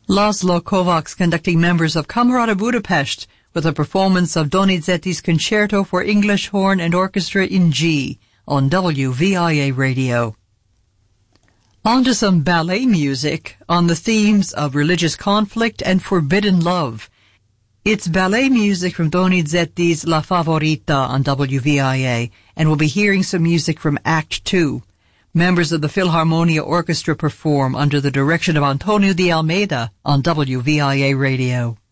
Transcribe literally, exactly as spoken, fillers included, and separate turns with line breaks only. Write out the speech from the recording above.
Laszlo Kovacs conducting members of Camerata Budapest with a performance of Donizetti's Concerto for English Horn and Orchestra in G on W V I A Radio. On to some ballet music on the themes of religious conflict and forbidden love. It's ballet music from Donizetti's La Favorita on W V I A, and we'll be hearing some music from Act Two. Members of the Philharmonia Orchestra perform under the direction of Antonio de Almeida on W V I A Radio.